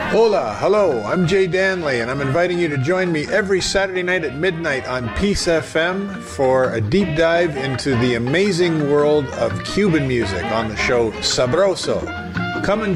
Hola, hello, I'm Jay Danley, and I'm inviting you to join me every Saturday night at midnight on Peace FM for a deep dive into the amazing world of Cuban music on the show Sabroso. Come and